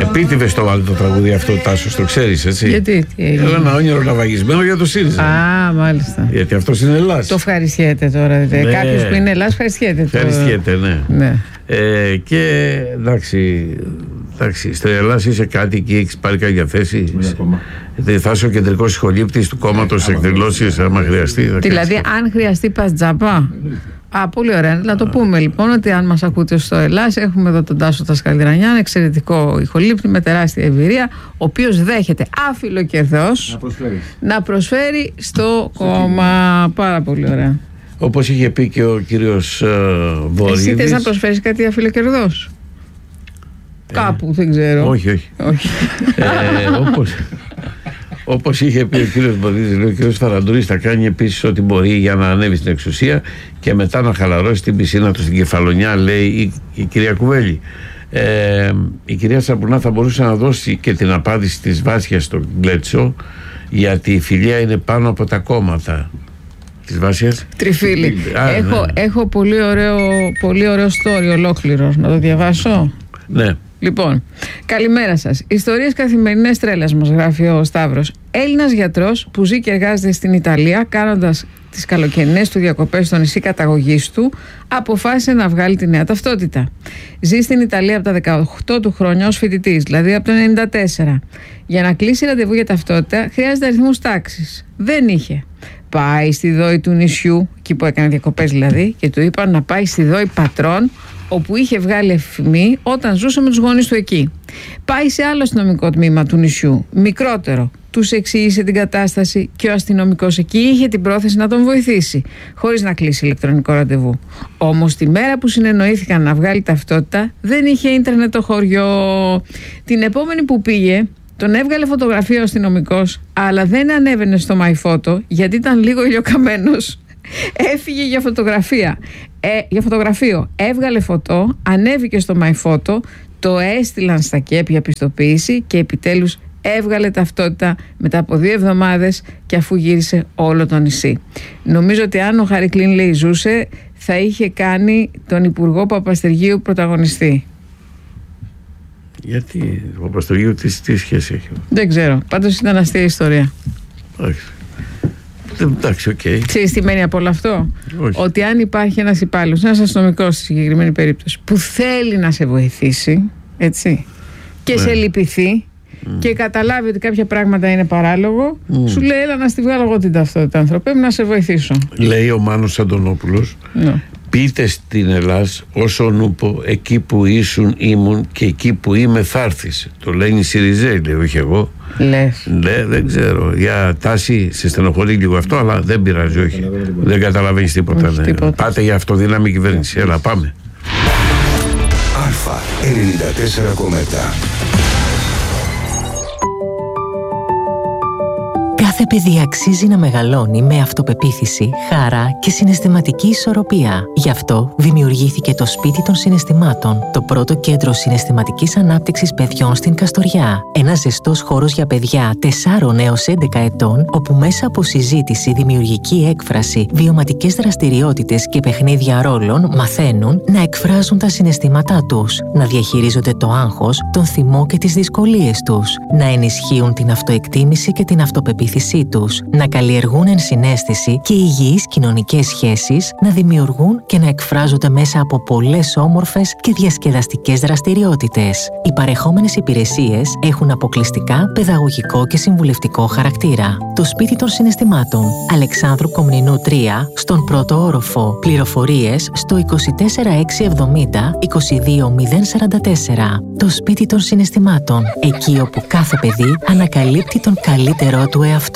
Επίτηδες το βάλει το τραγούδι αυτό, Τάσος, το ξέρεις, έτσι. Γιατί? Ένα όνειρο ναυαγισμένο για το ΣΥΡΙΖΑ. Α, μάλιστα. Γιατί αυτός είναι Ελλάς. Το ευχαριστιέται τώρα. Ναι. Κάποιος που είναι Ελλάς ευχαριστιέται. Ευχαριστιέται, ναι. Και εντάξει, στο Ελλάς είσαι κάτι και έχεις πάρει κάποια θέση. Θα είσαι ο κεντρικός σχολήπτης του κόμματος εκδηλώσεις, άμα χρειαστεί. Δηλαδή, αν χρειαστεί, πας τζάμπα. Πολύ ωραία. Να το πούμε λοιπόν ότι αν μας ακούτε στο Ελλάς, έχουμε εδώ τον Τάσο Τασκαλγρανιάν, εξαιρετικό ηχολήπτη με τεράστια εμπειρία, ο οποίος δέχεται άφιλοκερδός να προσφέρει στο κόμμα. Πάρα πολύ ωραία. Όπως είχε πει και ο κύριος Βορύδης. Εσύ θες να προσφέρεις κάτι αφιλοκερδός? Κάπου, δεν ξέρω. Όχι. Όπως είχε πει ο κύριος Βορύδης, ο κύριος Φαραντούρης θα κάνει επίσης ό,τι μπορεί για να ανέβει στην εξουσία και μετά να χαλαρώσει την πισίνα του στην Κεφαλονιά, λέει η κυρία Κουβέλη. Η κυρία Σαπουνά θα μπορούσε να δώσει και την απάντηση της Βάσιας στον Γκλέτσο, γιατί η φιλία είναι πάνω από τα κόμματα. Της Βάσιας. Τριφύλι. Έχω πολύ ωραίο story ολόκληρο. Να το διαβάσω? Ναι. Λοιπόν, καλημέρα σας. Ιστορίες καθημερινές τρέλας, μας γράφει ο Σταύρος. Έλληνας γιατρός που ζει και εργάζεται στην Ιταλία, κάνοντας τις καλοκαιρινές του διακοπές στο νησί καταγωγής του, αποφάσισε να βγάλει τη νέα ταυτότητα. Ζει στην Ιταλία από τα 18 του χρόνια ως φοιτητής, δηλαδή από το 94. Για να κλείσει ραντεβού για ταυτότητα χρειάζεται αριθμούς τάξης. Δεν είχε. Πάει στη Δόη του νησιού, εκεί που έκανε διακοπές δηλαδή, και του είπαν να πάει στη Δόη Πατρών, όπου είχε βγάλει εφημή όταν ζούσε με τους γονείς του εκεί. Πάει σε άλλο αστυνομικό τμήμα του νησιού, μικρότερο. Τους εξήγησε την κατάσταση και ο αστυνομικός εκεί είχε την πρόθεση να τον βοηθήσει, χωρίς να κλείσει ηλεκτρονικό ραντεβού. Όμως τη μέρα που συνεννοήθηκαν να βγάλει ταυτότητα, δεν είχε ίντερνετ το χωριό. Την επόμενη που πήγε, τον έβγαλε φωτογραφία ο αστυνομικός, αλλά δεν ανέβαινε στο MyPhoto γιατί ήταν λίγο ηλιοκαμένος. Έφυγε για φωτογραφείο. Έβγαλε φωτό, ανέβηκε στο MyPhoto, το έστειλαν στα ΚΕΠ πιστοποίηση και επιτέλους έβγαλε ταυτότητα μετά από 2 εβδομάδες και αφού γύρισε όλο το νησί. Νομίζω ότι αν ο Χαρικλίν, λέει, ζούσε, θα είχε κάνει τον Υπουργό Παπαστεργίου πρωταγωνιστή. Γιατί ο Παπαστεργίου τι σχέση έχει? Δεν ξέρω. Πάντως ήταν αστεία ιστορία. Εντάξει, οκ. Ξέρεις τι μένει από όλο αυτό? Όχι. Ότι αν υπάρχει ένας υπάλληλος, ένας αστυνομικός στη συγκεκριμένη περίπτωση, που θέλει να σε βοηθήσει, έτσι, και σε λυπηθεί και καταλάβει ότι κάποια πράγματα είναι παράλογο, σου λέει, έλα να στη βγάλω εγώ την ταυτότητα, άνθρωπε μου, να σε βοηθήσω. Λέει ο Μάνος Αντωνόπουλος, πείτε στην Ελλάς όσον ούπο, εκεί που ήσουν ήμουν και εκεί που είμαι θα έρθεις. Το λένε οι Σιριζέοι, λέει, όχι εγώ. Λες? Δεν ξέρω. Για Τάση, σε στενοχωρεί λίγο αυτό, αλλά δεν πειράζει, όχι. Δεν καταλαβαίνεις τίποτα. Όχι, τίποτα. Πάτε για αυτοδύναμη κυβέρνηση. Έλα, πάμε. Αλφα 94,7. Κάθε παιδί αξίζει να μεγαλώνει με αυτοπεποίθηση, χαρά και συναισθηματική ισορροπία. Γι' αυτό δημιουργήθηκε το Σπίτι των Συναισθημάτων, το πρώτο κέντρο συναισθηματικής ανάπτυξης παιδιών στην Καστοριά. Ένας ζεστός χώρος για παιδιά 4 έως 11 ετών, όπου μέσα από συζήτηση, δημιουργική έκφραση, βιωματικές δραστηριότητες και παιχνίδια ρόλων μαθαίνουν να εκφράζουν τα συναισθήματά τους, να διαχειρίζονται το άγχος, τον θυμό και τις δυσκολίες τους, να ενισχύουν την αυτοεκτίμηση και την αυτοπεποίθηση τους, να καλλιεργούν ενσυναίσθηση και υγιείς κοινωνικές σχέσεις, να δημιουργούν και να εκφράζονται μέσα από πολλές όμορφες και διασκεδαστικές δραστηριότητες. Οι παρεχόμενες υπηρεσίες έχουν αποκλειστικά παιδαγωγικό και συμβουλευτικό χαρακτήρα. Το Σπίτι των Συναισθημάτων, Αλεξάνδρου Κομνηνού 3, στον πρώτο όροφο. Πληροφορίες στο 24670 22044. Το Σπίτι των Συναισθημάτων, εκεί όπου κάθε παιδί ανακαλύπτει τον καλύτερό του εαυτό.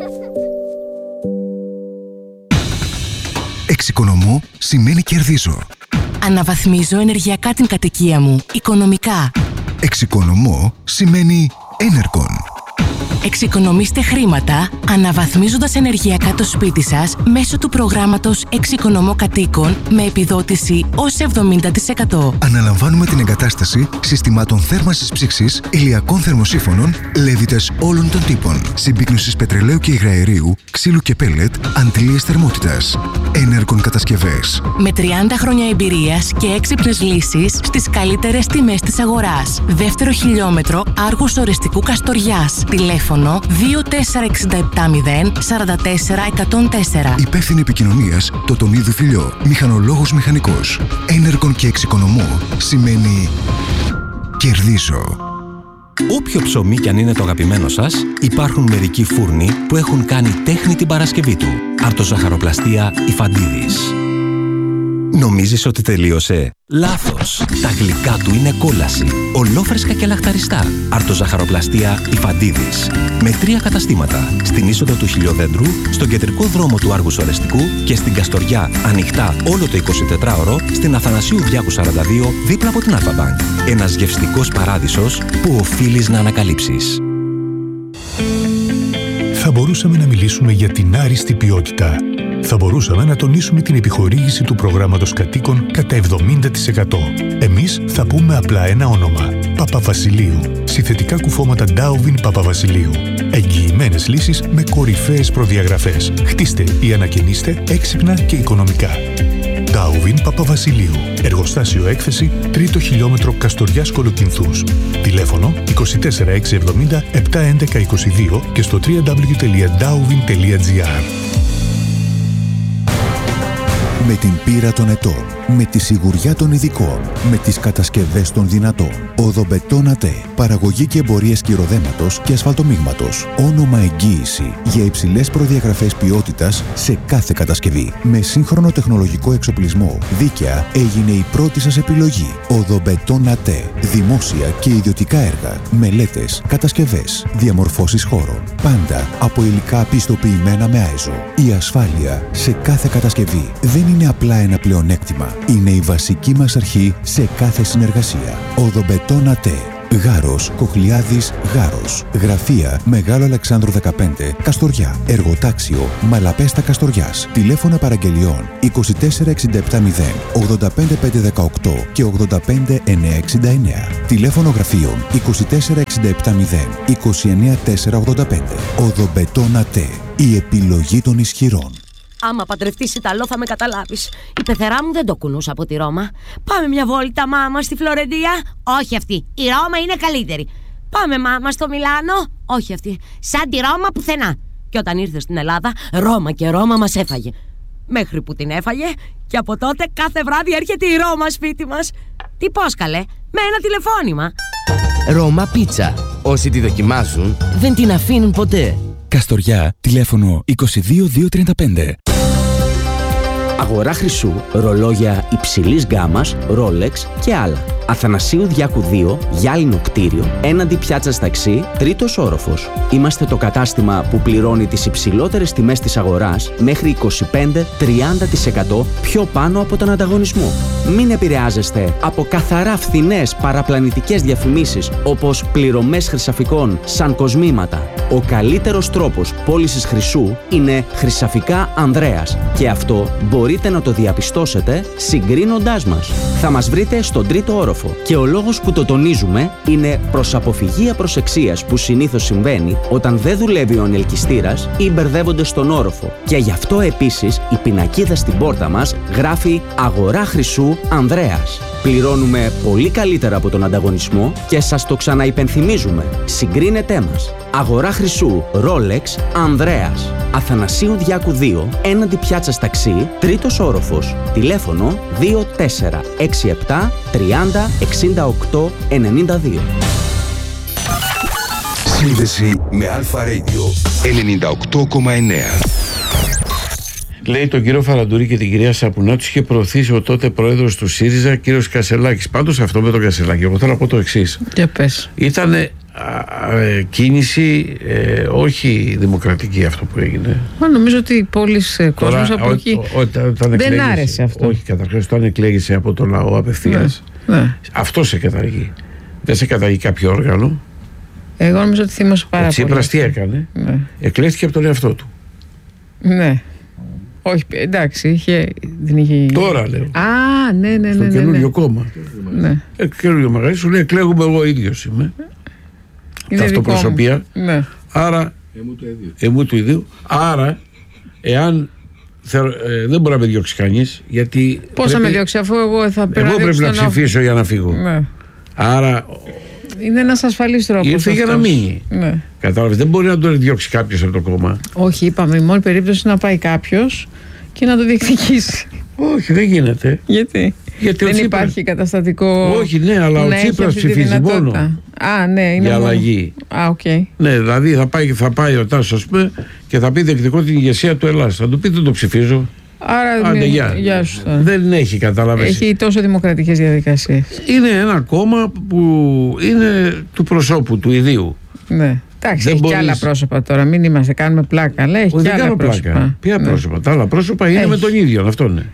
Εξοικονομώ σημαίνει κερδίζω. Αναβαθμίζω ενεργειακά την κατοικία μου, οικονομικά. Εξοικονομώ σημαίνει Energon. Εξοικονομήστε χρήματα αναβαθμίζοντας ενεργειακά το σπίτι σας μέσω του προγράμματος Εξοικονομώ Κατοίκων με επιδότηση ως 70%. Αναλαμβάνουμε την εγκατάσταση συστημάτων θέρμανσης ψήξης, ηλιακών θερμοσύφωνων, λέβητες όλων των τύπων, συμπίκνωσης πετρελαίου και υγραερίου, ξύλου και πέλετ, αντλίες θερμότητας, ένεργων κατασκευές. Με 30 χρόνια εμπειρίας και έξυπνες λύσεις στις καλύτερες τιμές της αγοράς. Δεύτερο χιλιόμετρο Άργους Ορεστικού Καστοριάς. Τηλέφωνο 24670 44104. Υπεύθυνη επικοινωνίας Τοτονίδου Φιλιό. Μηχανολόγος μηχανικός. Ένεργων και εξοικονομώ σημαίνει κερδίζω. Όποιο ψωμί κι αν είναι το αγαπημένο σας, υπάρχουν μερικοί φούρνοι που έχουν κάνει τέχνη την Παρασκευή του. Αρτοζαχαροπλαστεία Ιφαντίδης. Νομίζεις ότι τελείωσε? Λάθος! Τα γλυκά του είναι κόλαση. Ολόφρεσκα και λαχταριστά. Αρτοζαχαροπλαστεία Ιφαντίδης. Με 3 καταστήματα. Στην είσοδο του Χιλιοδέντρου, στον κεντρικό δρόμο του Άργους Ορεστικού και στην Καστοριά ανοιχτά όλο το 24ωρο στην Αθανασίου Διάκου 42 δίπλα από την Αλφα-Μπανκ. Ένας γευστικός παράδεισος που οφείλεις να ανακαλύψεις. Θα μπορούσαμε να μιλήσουμε για την άριστη ποιότητα. Θα μπορούσαμε να τονίσουμε την επιχορήγηση του προγράμματος κατοίκων κατά 70%. Εμείς θα πούμε απλά ένα όνομα. Παπαβασιλείου. Συνθετικά κουφώματα Darwin Παπαβασιλείου. Εγγυημένες λύσεις με κορυφαίες προδιαγραφές. Χτίστε ή ανακαινίστε έξυπνα και οικονομικά. Darwin Παπαβασιλείου. Εργοστάσιο έκθεση 3ο χιλιόμετρο Καστοριάς Κολοκυνθούς. Τηλέφωνο 24670 71122 και στο www.darwin.gr. Με την πείρα των ετών, με τη σιγουριά των ειδικών, με τις κατασκευές των δυνατών. Οδομπετόν ΑΤΕ. Παραγωγή και εμπορίες κυροδέματος και ασφαλτομίγματος. Όνομα εγγύηση για υψηλές προδιαγραφές ποιότητας σε κάθε κατασκευή. Με σύγχρονο τεχνολογικό εξοπλισμό. Δίκαια έγινε η πρώτη σας επιλογή. Οδομπετόν ΑΤΕ. Δημόσια και ιδιωτικά έργα. Μελέτες, κατασκευές, διαμορφώσεις χώρων. Πάντα από υλικά πιστοποιημένα με ISO. Η ασφάλεια σε κάθε κατασκευή δεν είναι απλά ένα πλεονέκτημα. Είναι η βασική μας αρχή σε κάθε συνεργασία. Οδομπετόν ΑΤΕ. Γάρος, Κοχλιάδης, Γάρος. Γραφεία Μεγάλο Αλεξάνδρου 15, Καστοριά. Εργοτάξιο Μαλαπέστα Καστοριάς. Τηλέφωνα παραγγελιών 24670 85518 και 85969. Τηλέφωνο γραφείων 24670 29485. Οδομπετόν ΑΤΕ. Η επιλογή των ισχυρών. Άμα παντρευτείς Ιταλό θα με καταλάβεις. Η πεθερά μου δεν το κουνούσα από τη Ρώμα. Πάμε μια βόλτα, μάμα, στη Φλωρεντία. Όχι αυτή. Η Ρώμα είναι καλύτερη. Πάμε, μάμα, στο Μιλάνο. Όχι αυτή. Σαν τη Ρώμα πουθενά. Και όταν ήρθε στην Ελλάδα, Ρώμα και Ρώμα μας έφαγε. Μέχρι που την έφαγε και από τότε κάθε βράδυ έρχεται η Ρώμα σπίτι μας. Τι πώς καλέ, με ένα τηλεφώνημα. Ρώμα Πίτσα. Όσοι τη δοκιμάζουν δεν την αφήνουν ποτέ. Καστοριά, τηλέφωνο 22235. Αγορά χρυσού, ρολόγια υψηλής γκάμας, Rolex και άλλα. Αθανασίου Διάκου 2, γυάλινο κτίριο, έναντι πιάτσας ταξί, 3ος όροφος. Είμαστε το κατάστημα που πληρώνει τις υψηλότερες τιμές της αγοράς μέχρι 25-30% πιο πάνω από τον ανταγωνισμό. Μην επηρεάζεστε από καθαρά φθηνές παραπλανητικές διαφημίσεις όπως πληρωμές χρυσαφικών σαν κοσμήματα. Ο καλύτερος τρόπος πώλησης χρυσού είναι Χρυσαφικά Ανδρέας και αυτό μπορείτε να το διαπιστώσετε συγκρίνοντάς μας. Θα μας βρείτε στον 3ο όροφο και ο λόγος που το τονίζουμε είναι προς αποφυγή απροσεξίας που συνήθως συμβαίνει όταν δεν δουλεύει ο ανελκυστήρας ή μπερδεύονται στον όροφο. Και γι' αυτό επίσης η πινακίδα στην πόρτα μας γράφει «Αγορά χρυσού Ανδρέας». Πληρώνουμε πολύ καλύτερα από τον ανταγωνισμό και σας το ξαναυπενθυμίζουμε. Συγκρίνετέ μας. Αγορά χρυσού Rolex Ανδρέας. Αθανασίου Διάκου 2, έναντι πιάτσας ταξί, 3ος όροφος. Τηλέφωνο 2467 30 68 92. Σύνδεση με Αλφα Radio 98,9. Λέει τον κύριο Φαραντούρη και την κυρία Σαπουνά, τους είχε προωθήσει ο τότε πρόεδρος του ΣΥΡΙΖΑ, κύριος Κασελάκης. Πάντως αυτό με τον Κασελάκη, εγώ θέλω να πω το εξής. Για πες. Ήτανε κίνηση όχι δημοκρατική αυτό που έγινε. Νομίζω ότι πολλής κόσμος από εκεί δεν άρεσε αυτό. Όχι, καταρχάς όταν εκλέγησε από το λαό απευθείας, αυτό σε καταργεί. Δεν σε καταργεί κάποιο όργανο. Εγώ νομίζω ότι θύμωσε πάρα πολύ. Ο Τσίπρας τι έκανε? Ναι. Εκλέχθηκε από τον εαυτό του. Ναι. Όχι, εντάξει, δεν είχε. Τώρα λέω. Α, ναι. Στο καινούριο κόμμα. Ναι. Καινούριο μαγαζί, σου λέει εκλέγουμε εγώ ίδιος είμαι. Είναι αυτοπροσωπία. Ναι. Άρα. Εμού του ιδίου. Άρα, εάν. Δεν μπορεί να με διώξει κανείς. Γιατί. Πώς θα με διώξει, αφού εγώ θα πρέπει. Εγώ πρέπει να ψηφίσω για να φύγω. Ναι. Άρα. Είναι ένας ασφαλής τρόπος. Ήρθε για να μείνει. Ναι. Κατάλαβες, δεν μπορεί να τον διώξει κάποιος από το κόμμα. Όχι, είπαμε, η μόνη περίπτωση είναι να πάει κάποιος και να το διεκδικήσει. Όχι, δεν γίνεται. Γιατί δεν υπάρχει καταστατικό. Όχι, ναι, αλλά ο Τσίπρας ψηφίζει μόνο. Α, ναι, είναι για αλλαγή. Α, okay. Ναι, δηλαδή θα πάει ο Τάσος, ας πούμε, και θα πει διεκδικώ την ηγεσία του Ελλάς. Θα του πει δεν το ψηφίζω. Άρα γεια σου. Δεν έχει, κατάλαβες. Έχει τόσο δημοκρατικές διαδικασίες. Είναι ένα κόμμα που είναι του προσώπου, του ιδίου. Ναι. Εντάξει, έχει και άλλα πρόσωπα τώρα. Μην είμαστε, κάνουμε πλάκα. Αλλά έχει και άλλα πρόσωπα. Ποια πρόσωπα? Τα άλλα πρόσωπα είναι με τον ίδιο. Αυτό είναι.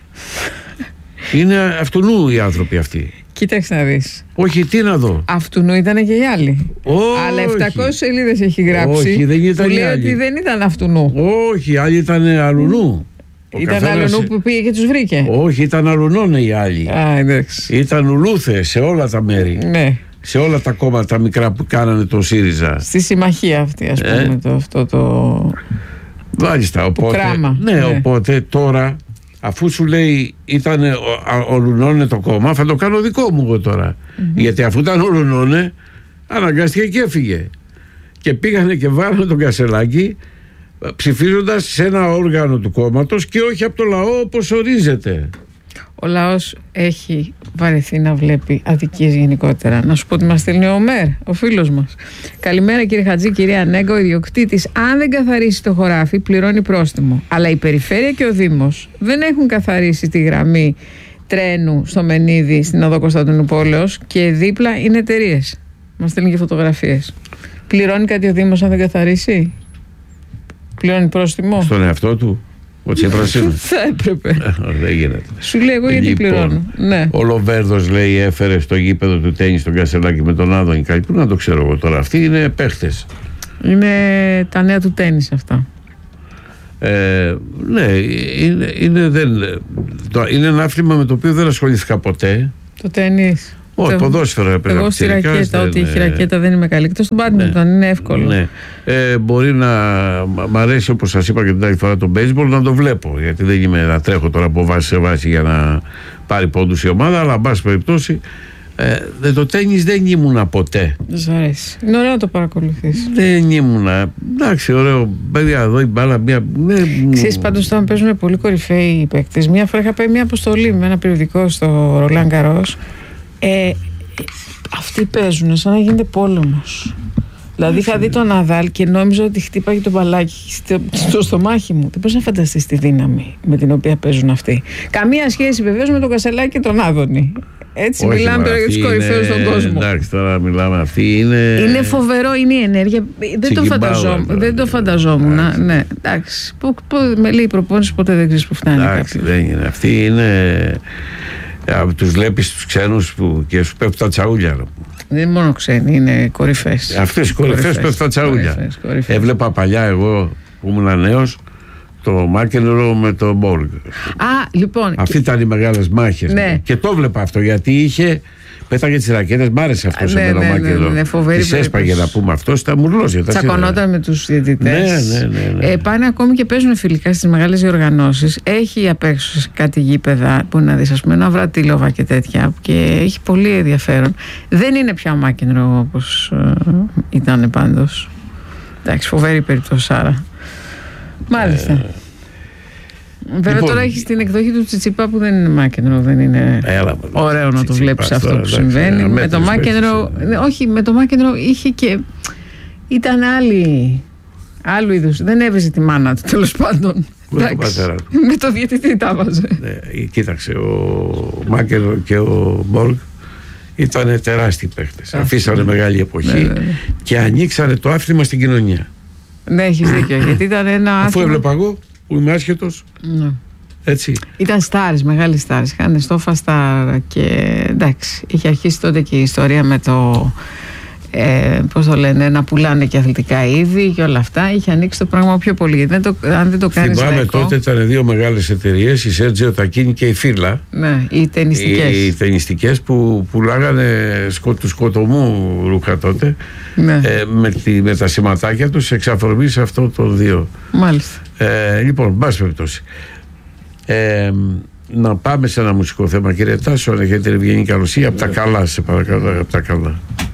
Είναι αυτού οι άνθρωποι αυτοί. Κοίταξε να δεις. Όχι, τι να δω. Αυτού ήταν και οι άλλοι. Αλλά 700 σελίδες έχει γράψει. Όχι, δεν ήταν που λέει ότι δεν ήταν αυτού. Όχι, άλλοι ήταν αλλουνού. Ήταν αλλουνού που πήγε και τους βρήκε. Όχι, ήταν αλλουνών οι άλλοι. Α, εντάξει. Ήταν ουλούθε σε όλα τα μέρη. Ναι. Σε όλα τα κόμματα μικρά που κάνανε το ΣΥΡΙΖΑ. Στη συμμαχία αυτή, ας πούμε, αυτό το. Μάλιστα, οπότε. Κράμα. Ναι, οπότε τώρα, αφού σου λέει ήταν ολουνώνε το κόμμα, θα το κάνω δικό μου εγώ τώρα. Γιατί αφού ήταν ολουνώνε, αναγκάστηκε και έφυγε. Και πήγανε και βάλανε τον Κασελάκη, ψηφίζοντας σε ένα όργανο του κόμματος και όχι από το λαό όπως ορίζεται. Ο λαός έχει βαρεθεί να βλέπει αδικίες γενικότερα. Να σου πω ότι μας στέλνει ο Ομέρ, ο φίλος μας. Καλημέρα κύριε Χατζή, κυρία Νέγκο. Ο ιδιοκτήτης, αν δεν καθαρίσει το χωράφι, πληρώνει πρόστιμο. Αλλά η περιφέρεια και ο Δήμος δεν έχουν καθαρίσει τη γραμμή τρένου στο Μενίδη, στην οδό Κωνσταντινούπολεως, και δίπλα είναι εταιρείες. Μας στέλνει και φωτογραφίες. Πληρώνει κάτι ο Δήμος αν δεν καθαρίσει? Πληρώνει πρόστιμο? Στον εαυτό του. Ο Τσίπρας είναι. Θα έπρεπε. Δεν γίνεται. Σου λέει εγώ γιατί πληρώνω. Ναι. Ο Λοβέρδος λέει έφερε στο γήπεδο του τένις τον Κασελάκη με τον Άδωνη. Κάτι που να το ξέρω εγώ τώρα. Αυτοί είναι παίχτες. Είναι τα νέα του τένις αυτά. Ναι, είναι ένα άθλημα με το οποίο δεν ασχολήθηκα ποτέ. Το τένις. Όχι, ποδόσφαιρο έπαιζα. Εγώ στη ρακέτα, ότι έχει ρακέτα δεν είμαι καλή. Εκτός του μπάντμιντον, είναι εύκολο. Ναι. Μπορεί να μ' αρέσει, όπως σας είπα και την άλλη φορά, το baseball, να το βλέπω. Γιατί δεν είμαι να τρέχω τώρα από βάση σε βάση για να πάρει πόντους η ομάδα, αλλά εν πάση περιπτώσει το τένις δεν ήμουνα ποτέ. Δεν σ' αρέσει? Είναι ωραίο να το παρακολουθείς. Δεν ήμουνα. Εντάξει, ωραίο. Παιδιά, εδώ η μπάλα. Ξέρεις, πάντως όταν παίζουν πολύ κορυφαίοι οι παίκτες. Μια φορά είχα πάει μια αποστολή με ένα περιοδικό στο Ρολάν Γκαρός. Αυτοί παίζουν σαν να γίνεται πόλεμος. Δηλαδή είχα δει τον Ναδάλ και νόμιζα ότι χτύπαγε το μπαλάκι στο στομάχι μου. Δεν μπορείς να φανταστείς τη δύναμη με την οποία παίζουν αυτοί. Καμία σχέση βεβαίως με τον Κασελάκη και τον Άδωνη. Έτσι. Όχι, μιλάμε τώρα για τους κορυφαίους στον κόσμο. Εντάξει, τώρα μιλάμε. Αυτή είναι φοβερό, είναι η ενέργεια. Δεν το φανταζόμουν. Ναι, εντάξει. Με λέει η προπόνηση, ποτέ δεν ξέρεις που φτάνει. Εντάξει, δεν είναι. Αυτή είναι. Τους βλέπεις τους ξένους και σου πέφτουν τα τσαούλια. Δεν είναι μόνο ξένοι, είναι κορυφές. Αυτές οι κορυφές πέφτουν τα τσαούλια. Έβλεπα παλιά εγώ που ήμουν νέος το Μάκενρο με το Μπόργκ. Λοιπόν. Αυτοί ήταν οι μεγάλες μάχες. Ναι. Και το βλέπα αυτό γιατί πέταγε τις ρακέτες, μ' άρεσε αυτός ο Μάκενρο. Τις έσπαγε να πούμε, αυτός ήταν μουρλός. Τσακωνόταν με τους διαιτητές. Ναι. Πάνε ακόμη και παίζουν φιλικά στις μεγάλες διοργανώσεις. Έχει απ' έξω κάτι γήπεδα που να δεις, ας πούμε, ένα Βρατήλοβα και τέτοια, και έχει πολύ ενδιαφέρον. Δεν είναι πια ο Μάκενρο όπως ήταν πάντως. Εντάξει, φοβερή περίπτωση άρα. Μάλιστα. Βέβαια λοιπόν, τώρα έχει την εκδοχή του Τσιτσιπά που δεν είναι Μάκενρο, δεν είναι ωραίο να το βλέπεις αυτό που συμβαίνει. Με το Μάκενρο, όχι, με το Μάκενρο είχε και ήταν άλλου είδους. Δεν έβαιζε τη μάνα του, τέλος πάντων. Με το διαιτητή τα βάζε. Κοίταξε, ο Μάκενρο και ο Μπόργκ ήταν τεράστιοι παίχτες. Αφήσανε μεγάλη εποχή και ανοίξανε το άθλημα στην κοινωνία. Ναι, έχεις δίκιο. Γιατί ήταν ένα άθλημα. Αφού έβλεπα εγώ που είμαι άσχετος. Ναι. Έτσι. Ήταν στάρες, μεγάλοι στάρες. Είχαν στόφα στάρα και εντάξει. Είχε αρχίσει τότε και η ιστορία με το πώς το λένε, να πουλάνε και αθλητικά είδη και όλα αυτά. Είχε ανοίξει το πράγμα πιο πολύ. Γιατί αν δεν το κάνεις θυμάμαι λαϊκό, τότε ήταν δύο μεγάλες εταιρείες, η Σέρτζιο Τακίνη και η Φύλλα. Ναι, οι ταινιστικές. Οι ταινιστικές που πουλάγανε του σκοτωμού ρούχα τότε, Ναι. Με τα σηματάκια τους εξαφορμή σε αυτό το δύο. Μάλιστα. Λοιπόν, μπας περιπτώσει. Να πάμε σε ένα μουσικό θέμα, κύριε Τάσο, αν έχετε ευγενή καλοσύνη, από τα καλά, σε παρακαλώ, από τα καλά.